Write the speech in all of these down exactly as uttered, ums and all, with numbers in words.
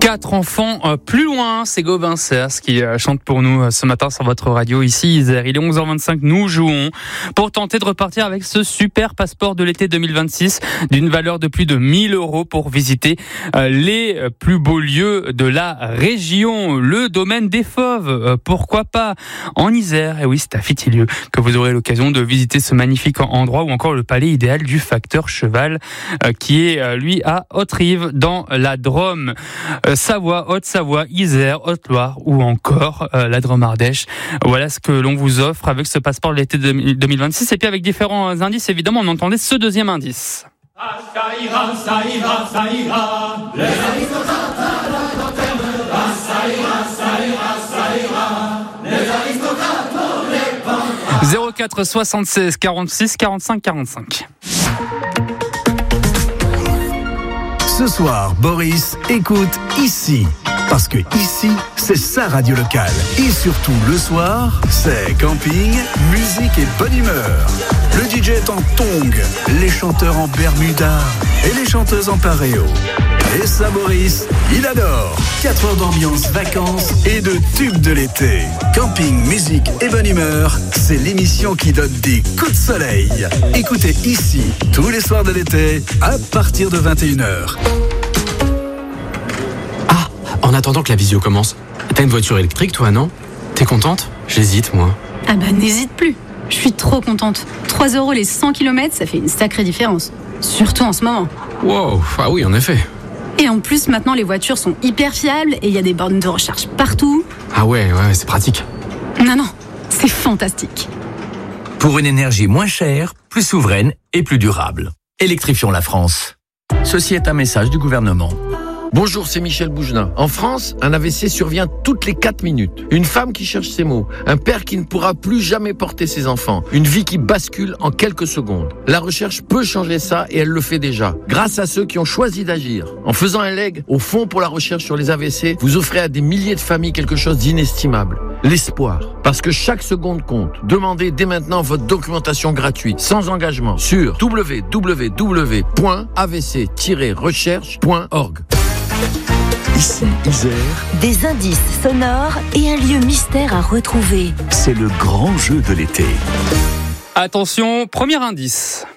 Quatre enfants euh, plus loin, c'est Gauvin Cers qui euh, chante pour nous euh, ce matin sur votre radio ici Isère. Il est onze heures vingt-cinq, nous jouons pour tenter de repartir avec ce super passeport de l'été deux mille vingt-six d'une valeur de plus de mille euros pour visiter euh, les euh, plus beaux lieux de la région. Le domaine des Fauves, euh, pourquoi pas en Isère. Et oui, c'est à Fitilieu que vous aurez l'occasion de visiter ce magnifique endroit, ou encore le palais idéal du facteur cheval euh, qui est euh, lui à Haute-Rive dans la Drôme. Euh, Savoie, Haute-Savoie, Isère, Haute-Loire ou encore euh, la Drôme-Ardèche. Voilà ce que l'on vous offre avec ce passeport de l'été deux mille vingt-six. Et puis avec différents indices, évidemment, on entendait ce deuxième indice. Ah, ça ira, ça ira, ça ira. Les aristocrates à la lanterne. Ah, ça ira, ça ira, ça ira. Les aristocrates pour les pans. zéro quatre soixante-seize quarante-six quarante-cinq quarante-cinq. Ce soir, Boris écoute ici. Parce que ici, c'est sa radio locale. Et surtout, le soir, c'est camping, musique et bonne humeur. Le D J est en tongs, les chanteurs en bermuda et les chanteuses en paréo. Et ça, Boris, il adore. quatre heures d'ambiance, vacances et de tubes de l'été. Camping, musique et bonne humeur, c'est l'émission qui donne des coups de soleil. Écoutez ici, tous les soirs de l'été, à partir de vingt et une heures. Ah, en attendant que la visio commence, t'as une voiture électrique, toi, non ? T'es contente ? J'hésite, moi. Ah bah, n'hésite plus. Je suis trop contente. trois euros les cent kilomètres, ça fait une sacrée différence. Surtout en ce moment. Wow, ah oui, en effet. Et en plus, maintenant, les voitures sont hyper fiables et il y a des bornes de recharge partout. Ah ouais, ouais, c'est pratique. Non, non, c'est fantastique. Pour une énergie moins chère, plus souveraine et plus durable. Électrifions la France. Ceci est un message du gouvernement. Bonjour, c'est Michel Bougelin. En France, un A V C survient toutes les quatre minutes. Une femme qui cherche ses mots. Un père qui ne pourra plus jamais porter ses enfants. Une vie qui bascule en quelques secondes. La recherche peut changer ça et elle le fait déjà. Grâce à ceux qui ont choisi d'agir. En faisant un leg au Fonds pour la recherche sur les A V C, vous offrez à des milliers de familles quelque chose d'inestimable. L'espoir. Parce que chaque seconde compte. Demandez dès maintenant votre documentation gratuite, sans engagement, sur w w w point a v c tiret recherche point org. Ici, Isère, des indices sonores et un lieu mystère à retrouver. c'est le grand jeu de l'été. Attention, premier indice.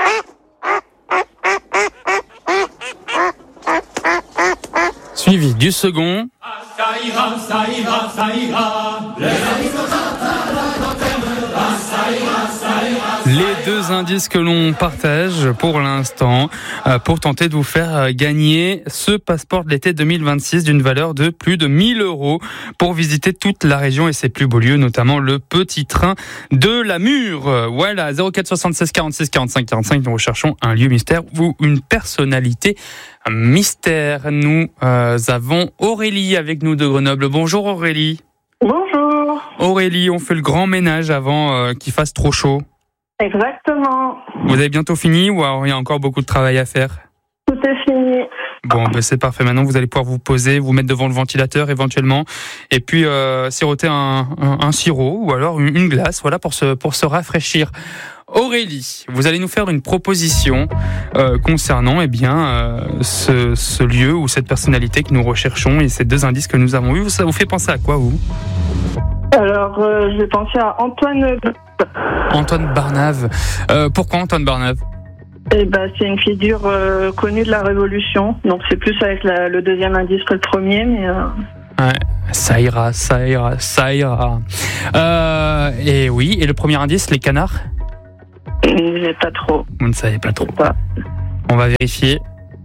Suivi du second. Ah, ça ira, ça ira, ça ira. Les aristocrates à la lanterne. Ah, ça ira, ça ira. Les deux indices que l'on partage pour l'instant euh, pour tenter de vous faire euh, gagner ce passeport de l'été deux mille vingt-six d'une valeur de plus de mille euros pour visiter toute la région et ses plus beaux lieux, notamment le petit train de la Mure. Voilà, zéro quatre soixante-seize quarante-six quarante-cinq quarante-cinq, nous recherchons un lieu mystère ou une personnalité mystère. Nous euh, avons Aurélie avec nous de Grenoble. Bonjour Aurélie. Bonjour. Aurélie, on fait le grand ménage avant euh, qu'il fasse trop chaud. Exactement. Vous avez bientôt fini ou alors il y a encore beaucoup de travail à faire ? Tout est fini. Bon, ben c'est parfait. Maintenant, vous allez pouvoir vous poser, vous mettre devant le ventilateur éventuellement, et puis euh, siroter un, un, un sirop ou alors une, une glace, voilà, pour se pour se rafraîchir. Aurélie, vous allez nous faire une proposition euh, concernant eh bien euh, ce, ce lieu ou cette personnalité que nous recherchons et ces deux indices que nous avons eus. Ça vous fait penser à quoi, vous ? Alors, euh, je vais penser à Antoine. Antoine Barnave. Euh, pourquoi Antoine Barnave ? Eh ben, c'est une figure euh, connue de la Révolution. Donc, c'est plus avec la, le deuxième indice que le premier, mais... Euh... Ouais, ça ira, ça ira, ça ira. Euh, et oui, et le premier indice, les canards ? Je ne sais pas trop. Vous ne savez pas trop. Pas. On va vérifier.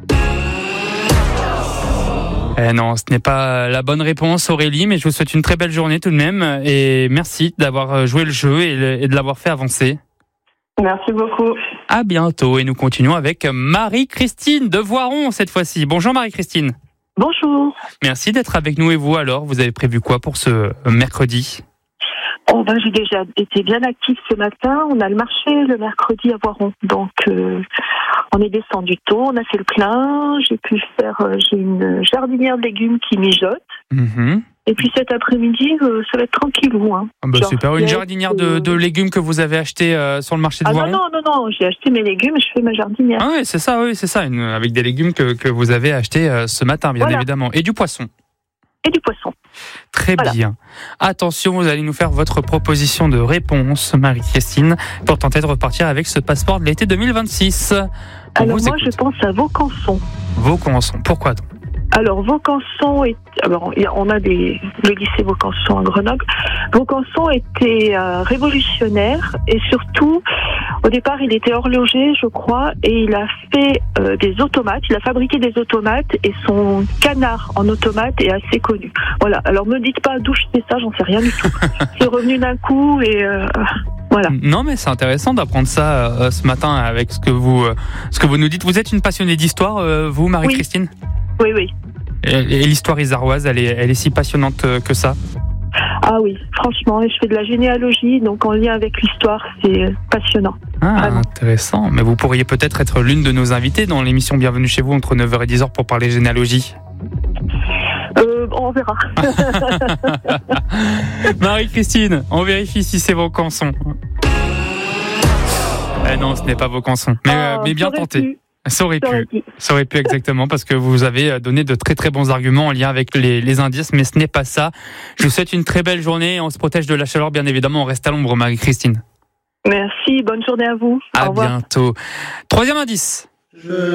Eh non, ce n'est pas la bonne réponse, Aurélie, mais je vous souhaite une très belle journée tout de même. Et merci d'avoir joué le jeu et de l'avoir fait avancer. Merci beaucoup. À bientôt. Et nous continuons avec Marie-Christine de Voiron cette fois-ci. Bonjour Marie-Christine. Bonjour. Merci d'être avec nous. Et vous alors, vous avez prévu quoi pour ce mercredi ? Oh ben, j'ai déjà été bien active ce matin. On a le marché le mercredi à Voiron. Donc, euh, on est descendu tôt, on a fait le plein. J'ai pu faire, euh, j'ai une jardinière de légumes qui mijote. Mmh. Et puis cet après-midi, euh, ça va être tranquillou. Hein. Ah bah Genre, super, une jardinière de, de légumes que vous avez acheté euh, sur le marché de Ah non, Voiron. non, non, non, j'ai acheté mes légumes et je fais ma jardinière. Ah oui, c'est ça, oui, c'est ça, une, avec des légumes que, que vous avez achetés euh, ce matin, bien Voilà. évidemment. Et du poisson. Et du poisson. Très Voilà. bien. Attention, vous allez nous faire votre proposition de réponse, Marie-Christine, pour tenter de repartir avec ce passeport de l'été deux mille vingt-six. On Alors vous moi, écoute. je pense à Vaucanson. Vaucanson, pourquoi donc? Alors Vaucanson, est, alors, il y a- on a des, le lycée Vaucanson à Grenoble. Vaucanson était euh, révolutionnaire et surtout, au départ, il était horloger, je crois, et il a fait euh, des automates. Il a fabriqué des automates et son canard en automate est assez connu. Voilà. Alors me dites pas d'où je sais ça, j'en sais rien du tout. C'est revenu d'un coup et euh, voilà. Non, mais c'est intéressant d'apprendre ça euh, ce matin avec ce que vous, euh, ce que vous nous dites. Vous êtes une passionnée d'histoire, euh, vous, Marie-Christine? Oui, oui. Et, et l'histoire iséroise, elle est, elle est si passionnante euh, que ça? Ah oui, franchement, et je fais de la généalogie, donc en lien avec l'histoire, c'est euh, passionnant. Ah, Vraiment. intéressant. Mais vous pourriez peut-être être l'une de nos invitées dans l'émission Bienvenue chez vous entre neuf heures et dix heures pour parler généalogie. Euh, on verra. Marie-Christine, on vérifie si c'est Vaucanson. Eh non, ce n'est pas Vaucanson. Mais, euh, Ah, mais bien ça aurait tenté. pu. Ça aurait Ça aurait pu. pu. Ça aurait pu exactement parce que vous avez donné de très très bons arguments en lien avec les, les indices, mais ce n'est pas ça. Je vous souhaite une très belle journée. On se protège de la chaleur, bien évidemment. On reste à l'ombre, Marie-Christine. Merci, bonne journée à vous. Au À revoir. bientôt. Troisième indice.